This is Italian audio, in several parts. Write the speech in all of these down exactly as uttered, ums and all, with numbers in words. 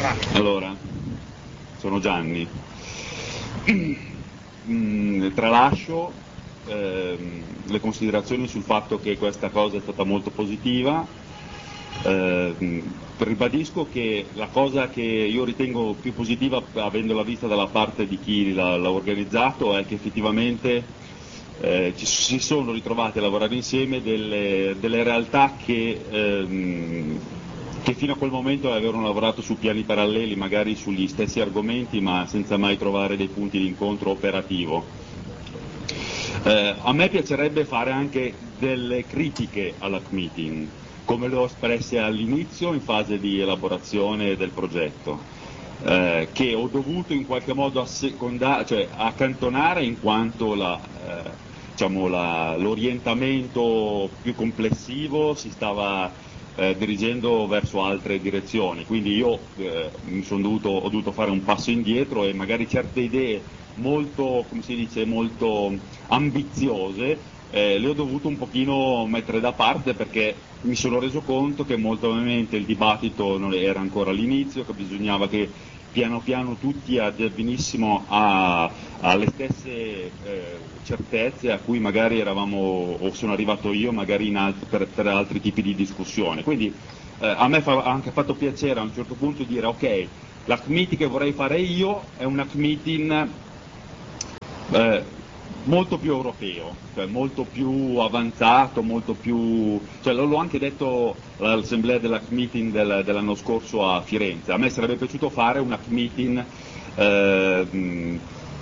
Allora, sono Gianni. Mm, tralascio ehm, le considerazioni sul fatto che questa cosa è stata molto positiva. Eh, ribadisco che la cosa che io ritengo più positiva, avendola vista dalla parte di chi l'ha, l'ha organizzato, è che effettivamente eh, ci si sono ritrovati a lavorare insieme delle, delle realtà che, ehm, che fino a quel momento avevano lavorato su piani paralleli, magari sugli stessi argomenti, ma senza mai trovare dei punti di incontro operativo. Eh, a me piacerebbe fare anche delle critiche alla C Meeting, come le ho espresse all'inizio in fase di elaborazione del progetto, eh, che ho dovuto in qualche modo assecondare, cioè accantonare in quanto la, eh, diciamo la, l'orientamento più complessivo si stava eh, dirigendo verso altre direzioni, quindi io eh, mi son dovuto, ho dovuto fare un passo indietro e magari certe idee molto, come si dice, molto ambiziose Eh, le ho dovuto un pochino mettere da parte perché mi sono reso conto che molto probabilmente il dibattito non era ancora all'inizio, che bisognava che piano piano tutti addivenissimo a, alle stesse eh, certezze a cui magari eravamo o sono arrivato io magari in alt- per, per altri tipi di discussione. Quindi eh, a me fa, ha anche fatto piacere a un certo punto dire ok, la C M I T che vorrei fare io è una C M I T in eh, molto più europeo, cioè molto più avanzato, molto più, cioè l'ho anche detto all'assemblea della C M I T del, dell'anno scorso a Firenze, a me sarebbe piaciuto fare una C M I T eh, mh,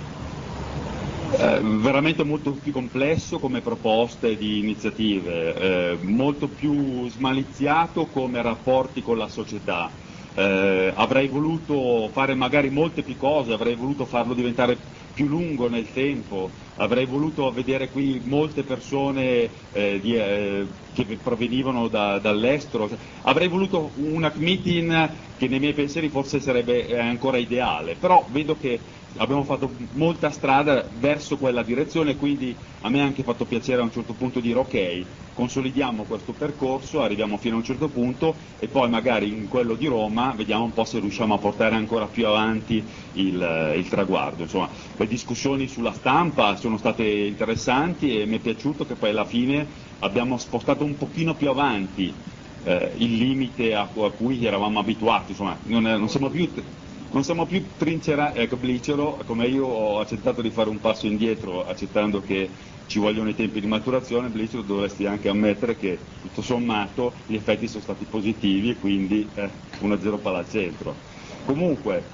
eh, veramente molto più complesso come proposte di iniziative, eh, molto più smaliziato come rapporti con la società. Eh, avrei voluto fare magari molte più cose, avrei voluto farlo diventare più lungo nel tempo, avrei voluto vedere qui molte persone eh, di, eh, che provenivano da, dall'estero, avrei voluto una C M I T che nei miei pensieri forse sarebbe ancora ideale, però vedo che abbiamo fatto molta strada verso quella direzione, quindi a me ha anche fatto piacere a un certo punto dire ok, consolidiamo questo percorso, arriviamo fino a un certo punto e poi magari in quello di Roma vediamo un po' se riusciamo a portare ancora più avanti il, il traguardo. Insomma, le discussioni sulla stampa sono state interessanti e mi è piaciuto che poi alla fine abbiamo spostato un pochino più avanti eh, il limite a, a cui eravamo abituati, insomma, non, è, non siamo più non siamo più trincerati, ecco, Blicero, come io ho accettato di fare un passo indietro accettando che ci vogliono i tempi di maturazione, Blicero dovresti anche ammettere che tutto sommato gli effetti sono stati positivi e quindi eh, uno a zero Palacentro. Comunque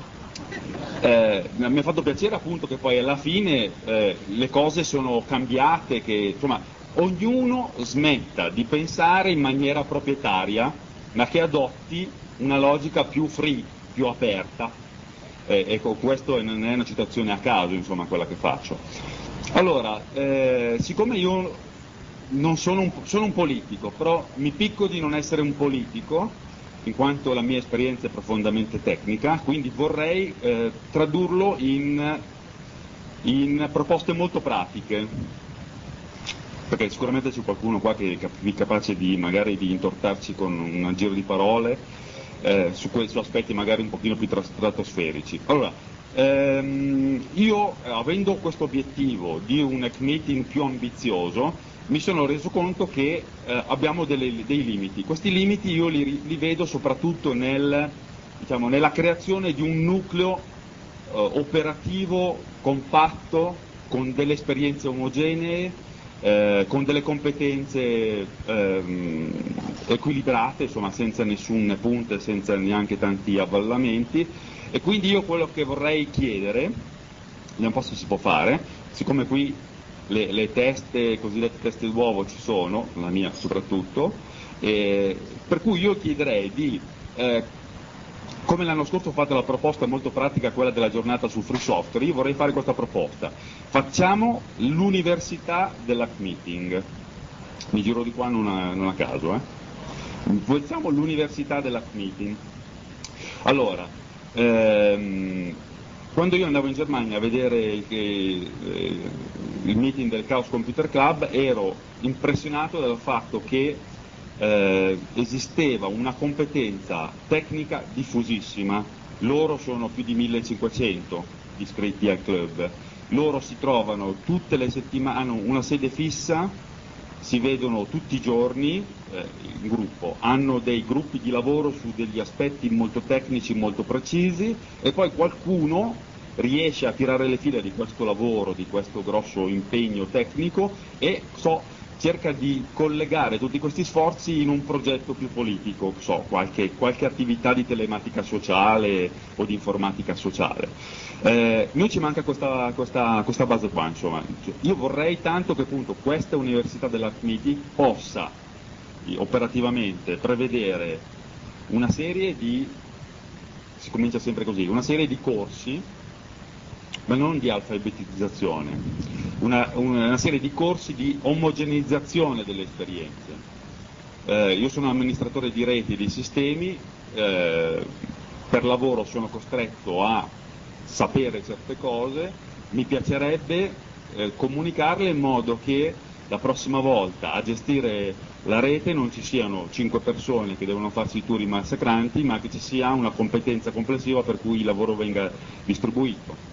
eh, mi ha fatto piacere appunto che poi alla fine eh, le cose sono cambiate, che insomma ognuno smetta di pensare in maniera proprietaria ma che adotti una logica più free, più aperta, eh, ecco, questo non è una citazione a caso, insomma, quella che faccio. Allora, eh, siccome io non sono un, sono un politico, però mi picco di non essere un politico, in quanto la mia esperienza è profondamente tecnica, quindi vorrei eh, tradurlo in, in proposte molto pratiche, perché sicuramente c'è qualcuno qua che è capace di magari di intortarci con un giro di parole, Eh, su, que- su aspetti magari un pochino più stratosferici. Allora, ehm, io avendo questo obiettivo di un C M I T più ambizioso, mi sono reso conto che eh, abbiamo delle, dei limiti. Questi limiti io li, li vedo soprattutto nel, diciamo, nella creazione di un nucleo eh, operativo compatto, con delle esperienze omogenee, Eh, con delle competenze ehm, equilibrate, insomma senza nessune punte, senza neanche tanti avvallamenti, e quindi io quello che vorrei chiedere, vediamo un po' se si può fare, siccome qui le, le teste, cosiddette teste d'uovo ci sono, la mia soprattutto, eh, per cui io chiederei di eh, come l'anno scorso ho fatto la proposta molto pratica, quella della giornata sul free software, io vorrei fare questa proposta. Facciamo l'università della C Meeting. Mi giro di qua non a, non a caso, eh. Facciamo l'università della C Meeting. Allora, ehm, quando io andavo in Germania a vedere il, eh, il meeting del Chaos Computer Club ero impressionato dal fatto che eh, esisteva una competenza tecnica diffusissima. Loro sono più di millecinquecento iscritti al club, loro si trovano tutte le settimane, hanno una sede fissa, si vedono tutti i giorni eh, in gruppo, hanno dei gruppi di lavoro su degli aspetti molto tecnici, molto precisi, e poi qualcuno riesce a tirare le fila di questo lavoro, di questo grosso impegno tecnico, e so, cerca di collegare tutti questi sforzi in un progetto più politico, so, qualche, qualche attività di telematica sociale o di informatica sociale. Eh, noi ci manca questa, questa, questa base qua, insomma. Io vorrei tanto che appunto questa università dell'Archimedi possa operativamente prevedere una serie di, si comincia sempre così, una serie di corsi, ma non di alfabetizzazione, una, una serie di corsi di omogeneizzazione delle esperienze. Eh, io sono amministratore di reti e di sistemi, eh, per lavoro sono costretto a sapere certe cose, mi piacerebbe eh, comunicarle in modo che la prossima volta a gestire la rete non ci siano cinque persone che devono farsi i turni massacranti, ma che ci sia una competenza complessiva per cui il lavoro venga distribuito.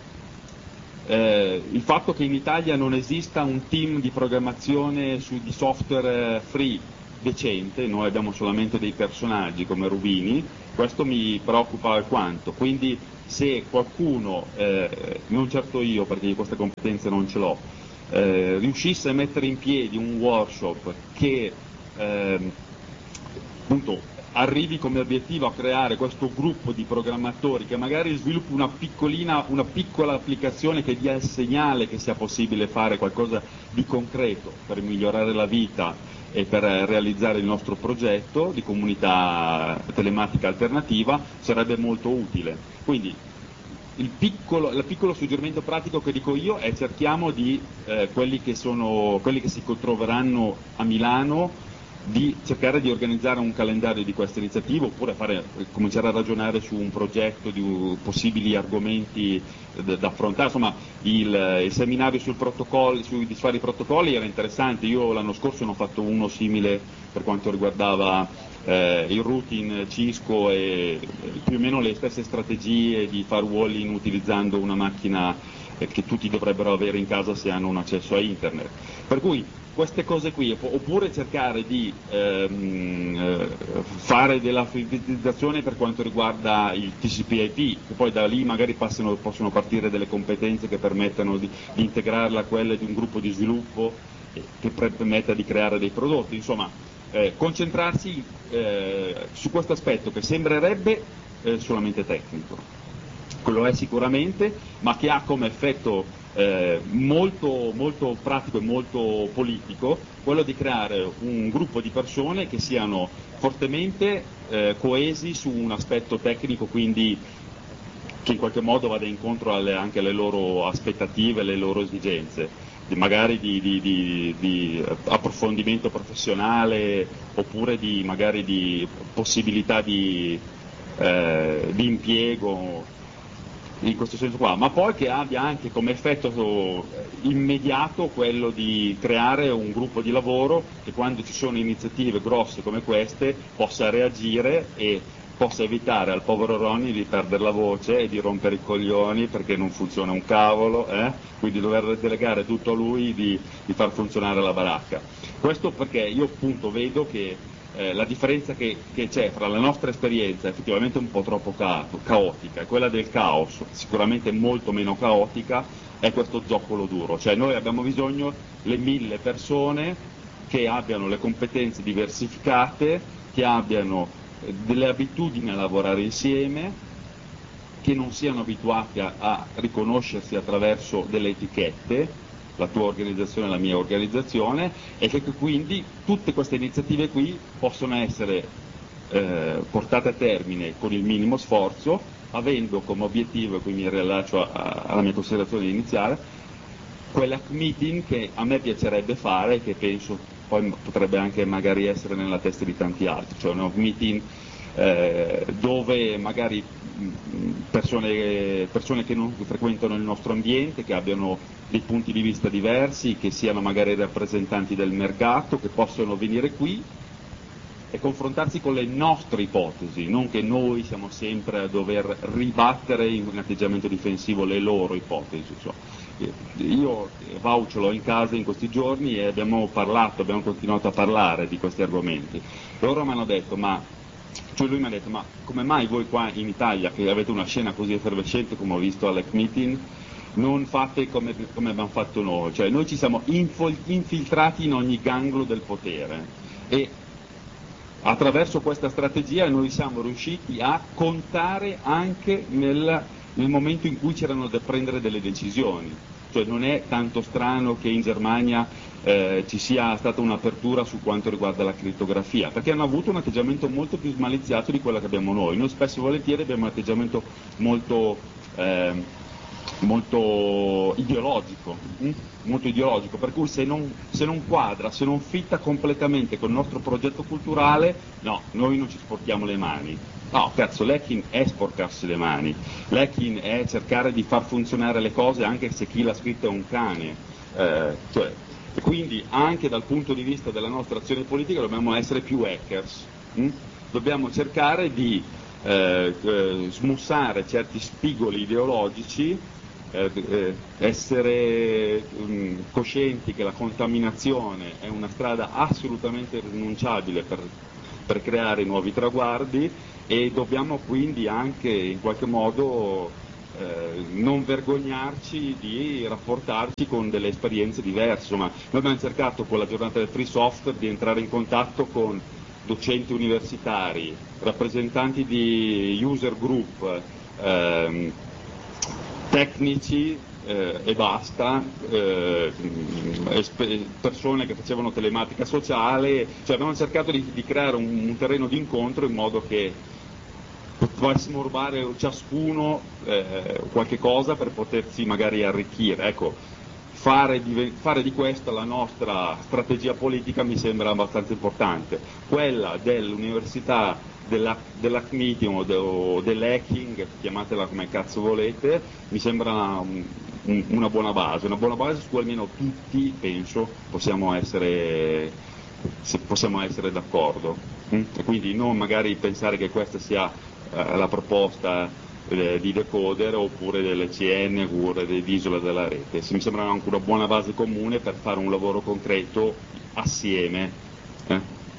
Eh, il fatto che in Italia non esista un team di programmazione su, di software free decente, noi abbiamo solamente dei personaggi come Rubini, questo mi preoccupa alquanto, quindi se qualcuno, eh, non certo io perché di queste competenze non ce l'ho, eh, riuscisse a mettere in piedi un workshop che eh, appunto arrivi come obiettivo a creare questo gruppo di programmatori che magari sviluppi una piccolina, una piccola applicazione che dia il segnale che sia possibile fare qualcosa di concreto per migliorare la vita e per realizzare il nostro progetto di comunità telematica alternativa, sarebbe molto utile. Quindi il piccolo, il piccolo suggerimento pratico che dico io è: cerchiamo di eh, quelli che sono, quelli che si troveranno a Milano, di cercare di organizzare un calendario di questa iniziativa, oppure fare, cominciare a ragionare su un progetto di uh, possibili argomenti da, da affrontare. Insomma, il, il seminario sul protocollo, sui disfari protocolli era interessante. Io l'anno scorso ne ho fatto uno simile per quanto riguardava eh, il routing Cisco e eh, più o meno le stesse strategie di firewalling utilizzando una macchina eh, che tutti dovrebbero avere in casa se hanno un accesso a internet. Per cui queste cose qui, oppure cercare di ehm, fare dell'alfabetizzazione per quanto riguarda il T C P I P, che poi da lì magari passano, possono partire delle competenze che permettano di, di integrarla a quelle di un gruppo di sviluppo eh, che permetta di creare dei prodotti, insomma eh, concentrarsi eh, su questo aspetto che sembrerebbe eh, solamente tecnico. Quello è sicuramente, ma che ha come effetto Eh, molto, molto pratico e molto politico quello di creare un gruppo di persone che siano fortemente eh, coesi su un aspetto tecnico, quindi che in qualche modo vada incontro alle, anche alle loro aspettative, alle loro esigenze, di, magari di, di, di, di approfondimento professionale, oppure di, magari di possibilità di, eh, di impiego in questo senso qua, ma poi che abbia anche come effetto immediato quello di creare un gruppo di lavoro che, quando ci sono iniziative grosse come queste, possa reagire e possa evitare al povero Ronny di perdere la voce e di rompere i coglioni perché non funziona un cavolo, eh? Quindi dover delegare tutto a lui di, di far funzionare la baracca. Questo perché io appunto vedo che Eh, la differenza che, che c'è fra la nostra esperienza, effettivamente un po' troppo ca- caotica, e quella del caos, sicuramente molto meno caotica, è questo zoccolo duro. Cioè noi abbiamo bisogno le mille persone che abbiano le competenze diversificate, che abbiano eh, delle abitudini a lavorare insieme, che non siano abituati a, a riconoscersi attraverso delle etichette, la tua organizzazione e la mia organizzazione, e che quindi tutte queste iniziative qui possono essere eh, portate a termine con il minimo sforzo, avendo come obiettivo, e qui mi riallaccio a, a, alla mia considerazione iniziale, quella meeting che a me piacerebbe fare e che penso poi potrebbe anche magari essere nella testa di tanti altri, cioè una meeting eh, dove magari persone, persone che non frequentano il nostro ambiente, che abbiano dei punti di vista diversi, che siano magari rappresentanti del mercato, che possono venire qui e confrontarsi con le nostre ipotesi, non che noi siamo sempre a dover ribattere in un atteggiamento difensivo le loro ipotesi. Insomma. Io Vau ce l'ho in casa in questi giorni e abbiamo parlato, abbiamo continuato a parlare di questi argomenti. Loro mi hanno detto, ma cioè lui mi ha detto, ma come mai voi qua in Italia, che avete una scena così effervescente come ho visto all'E C Meeting, non fate come, come abbiamo fatto noi? Cioè noi ci siamo infol- infiltrati in ogni ganglo del potere e attraverso questa strategia noi siamo riusciti a contare anche nel, nel momento in cui c'erano da prendere delle decisioni. Cioè non è tanto strano che in Germania eh, ci sia stata un'apertura su quanto riguarda la crittografia, perché hanno avuto un atteggiamento molto più smaliziato di quello che abbiamo noi. Noi spesso e volentieri abbiamo un atteggiamento molto, eh, molto ideologico, hm? molto ideologico, per cui se non, se non quadra, se non fitta completamente con il nostro progetto culturale, no, noi non ci sporchiamo le mani. No, cazzo, l'hacking è sporcarsi le mani, l'hacking è cercare di far funzionare le cose anche se chi l'ha scritto è un cane, eh, cioè, e quindi anche dal punto di vista della nostra azione politica dobbiamo essere più hackers, hm? Dobbiamo cercare di eh, eh, smussare certi spigoli ideologici, eh, eh, essere mh, coscienti che la contaminazione è una strada assolutamente irrinunciabile per, per creare nuovi traguardi, e dobbiamo quindi anche in qualche modo eh, non vergognarci di rapportarci con delle esperienze diverse. Insomma, noi abbiamo cercato con la giornata del free software di entrare in contatto con docenti universitari, rappresentanti di user group, ehm, tecnici eh, e basta, eh, persone che facevano telematica sociale, cioè abbiamo cercato di, di creare un, un terreno di incontro in modo che potessimo rubare ciascuno eh, qualche cosa per potersi magari arricchire. Ecco, fare di, fare di questa la nostra strategia politica mi sembra abbastanza importante. Quella dell'università, della, della C M I T o, de, o dell'hacking, chiamatela come cazzo volete, mi sembra un, un, una buona base, una buona base su cui almeno tutti, penso, possiamo essere, se possiamo essere d'accordo. Mm? E quindi non magari pensare che questa sia la proposta eh, di Decoder oppure delle C N oppure dell'Isola della Rete. Se mi sembra anche una buona base comune per fare un lavoro concreto assieme. Eh?